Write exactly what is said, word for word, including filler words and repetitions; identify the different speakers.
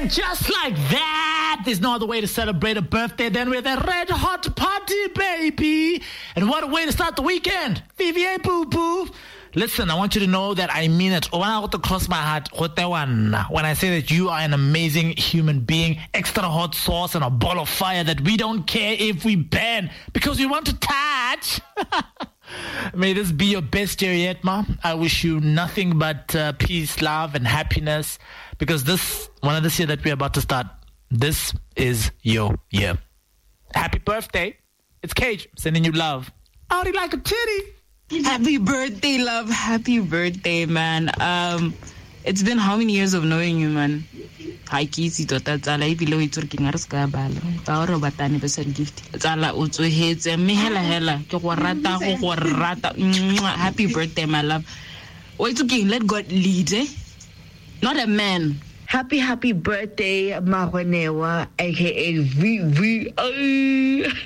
Speaker 1: And just like that, there's no other way to celebrate a birthday than with a red hot party, baby. And what a way to start the weekend. V V A boo boo. Listen, I want you to know that I mean it. When I want to cross my heart, when I say that you are an amazing human being, extra hot sauce and a ball of fire that we don't care if we ban because we want to touch. May this be your best year yet, Ma. I wish you nothing but uh, peace, love, and happiness because this one of this year that we're about to start, this is your year. Happy birthday. It's Cage sending you love. I already like a titty.
Speaker 2: Happy birthday, love. Happy birthday, man. Um, it's been how many years of knowing you, man? Hi, Kisi, Tota, Zala, below it's working at Scabal. Tauro Batani percent gift. Zala, Utu hates and me hella hella. Happy birthday, my love. Wait, okay, let God lead, eh? Not a man.
Speaker 3: Happy, happy birthday, Mahonewa, aka V V.